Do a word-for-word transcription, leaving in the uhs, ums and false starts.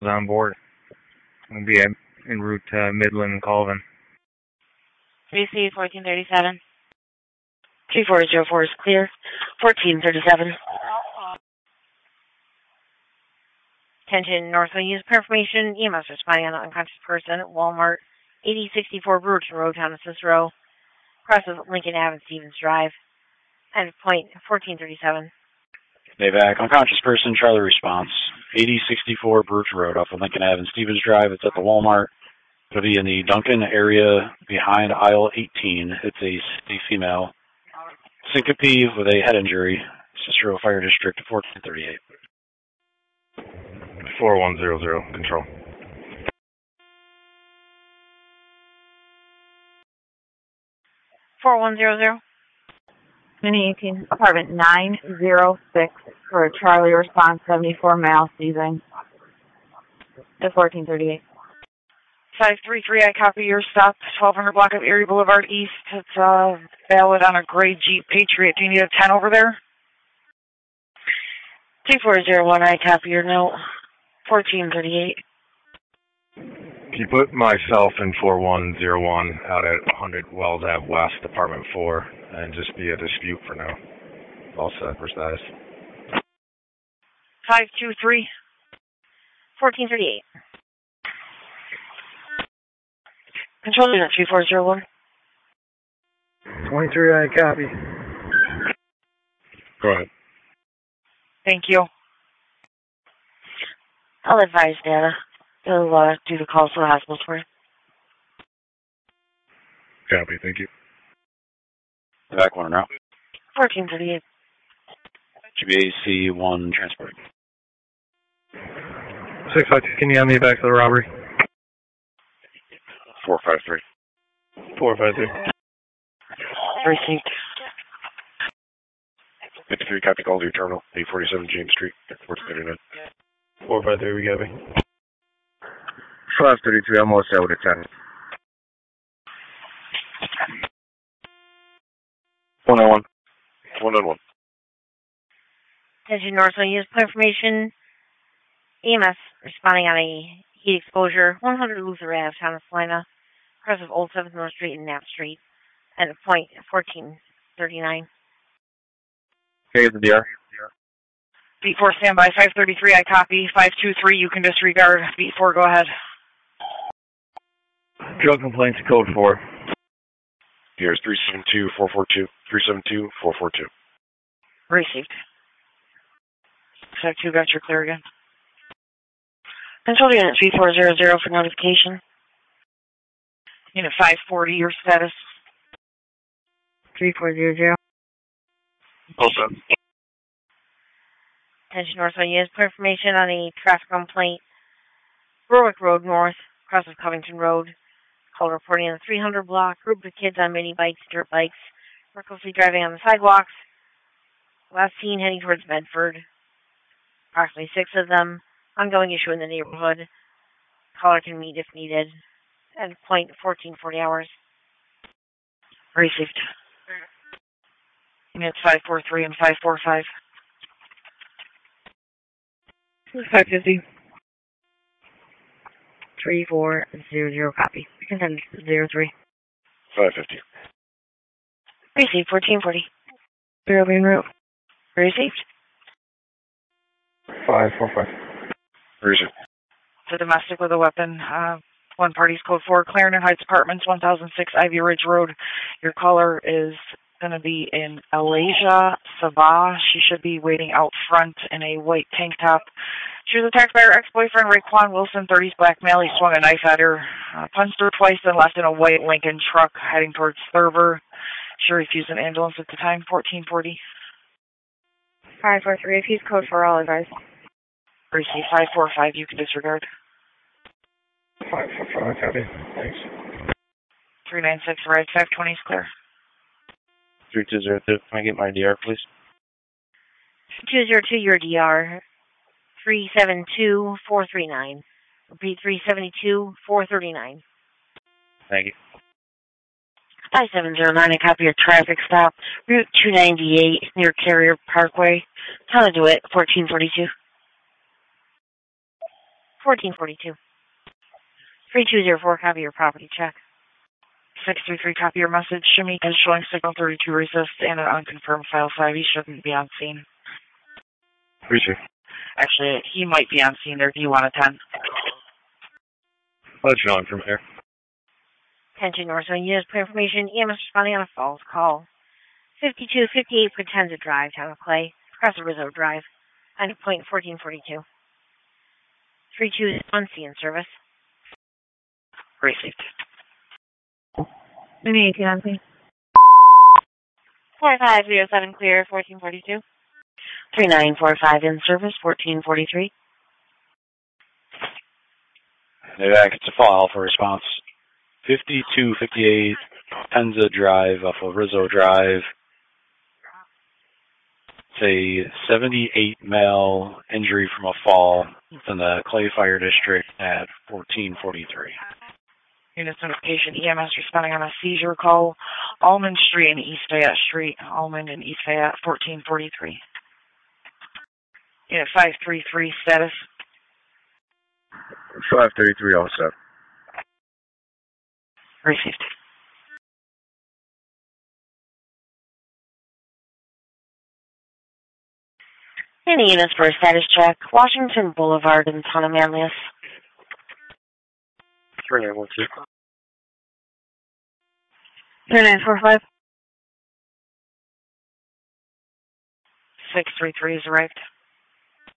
on board. We'll be en route to Midland and Colvin. Receive fourteen thirty-seven. three four zero four is clear. fourteen thirty-seven. Attention, Northland Use Information. E M S responding on an unconscious person at Walmart, eighty sixty-four Brewerton Road, Town of Cicero. Crosses Lincoln Avenue and Stevens Drive. And point fourteen thirty-seven. Navac, unconscious person, Charlie response. eighty sixty-four Brewerton Road off of Lincoln Avenue and Stevens Drive. It's at the Walmart. It'll be in the Duncan area behind aisle eighteen. It's a, a female. Syncope with a head injury. Cicero Fire District, fourteen thirty-eight. four one zero zero, control. four one zero zero. Mini eighteen, apartment nine zero six for a Charlie response, seventy-four male, seizing. To fourteen thirty-eight. five three three, I copy your stop, twelve hundred block of Erie Boulevard East. It's uh, valid on a gray Jeep Patriot. Do you need a ten over there? two four zero one, I copy your note, fourteen thirty-eight. Can you put myself in four one zero one out at one hundred Wells Ave West, apartment four, and just be a dispute for now? All set for status. five two three. fourteen thirty-eight. Control unit three four zero one. twenty-three, I copy. Go ahead. Thank you. I'll advise Dana. They'll uh, do the calls to the hospitals for you. Copy, thank you. Back one route. fourteen thirty-eight. G B A C one transport. six five two, can you have me back to the robbery? four five three. four five three. Received. fifty-three, copy, call to your terminal, eight forty-seven James Street, fourteen thirty-nine. four five three, we got me. five thirty-three, I'm all set with a ten. one oh one. one oh one. Attention Northland Use Information. E M S responding on a heat exposure, one hundred Luther Avenue, Town of Salina, across of Old seventh North Street and Knapp Street, at a point fourteen thirty-nine. Okay, the D R. Beat four, standby. five thirty-three, I copy. five two three, you can disregard. Beat four, go ahead. Drug complaints, code four. Here's three seven two, four four two. three seven two, four four two. Received. five two, got your clear again. Control unit three four zero zero for notification. Unit five forty, your status. three four zero zero. All set. Attention Northland Use information on a traffic complaint. Berwick Road North, across of Covington Road. Call reporting on the three hundred block. Group of kids on mini bikes, dirt bikes, recklessly driving on the sidewalks. Last seen heading towards Medford. Approximately six of them. Ongoing issue in the neighborhood. Caller can meet if needed. At point fourteen forty hours. Received. Units five four three and five four five. five fifty. three four zero zero copy. Consent zero three. five fifty. Received fourteen forty. Zero being route. Received. five four five. Received. The domestic with a weapon. Uh, one party's code four, Clarendon Heights Apartments, one thousand six Ivy Ridge Road. Your caller is going to be in Alasia Sabah. She should be waiting out front in a white tank top. She was attacked by her ex-boyfriend, Raekwon Wilson, thirties, black male. He swung a knife at her, uh, punched her twice, then left in a white Lincoln truck heading towards Thurber. She refused an ambulance at the time, fourteen forty. five four three, if he's code for all advice. Receive five four five, you can disregard. five four five, copy. Thanks. three nine six, right, five twenty is clear. three two zero two, can I get my D R, please? two zero two, your D R. three seven two, four three nine. Repeat, three seven two, four three nine. Thank you. five seven zero nine, I copy your traffic stop. Route two ninety-eight, near Carrier Parkway. Town of DeWitt, fourteen forty-two. fourteen forty-two. three two zero four, copy your property check. six three three, copy your message. Shamika is showing signal thirty-two resist and an unconfirmed file five. He shouldn't be on scene. three two. Actually, he might be on scene there. Do you want a ten? Let you on from here. Attention North Zone units for information. E M S responding on a false call. fifty-two fifty-eight Potenza Drive, Town of Clay, across the Rizzo Drive. End point fourteen forty-two. three two one C in service. Received. Mini eighteen on scene. four five zero seven clear, fourteen forty-two. three nine four five in service, fourteen forty-three. Navac, it's a fall for response. fifty-two fifty-eight Penza Drive off of Rizzo Drive. It's a seventy-eight male injury from a fall in the Clay Fire District at fourteen forty-three. Units notification, E M S responding on a seizure call. Almond Street and East Fayette Street. Almond and East Fayette, fourteen forty-three. Unit five three three, status. five thirty-three all set. Received. Any units for a status check. Washington Boulevard in Town of Manlius. three nine one two. three nine four five. six three three is arrived.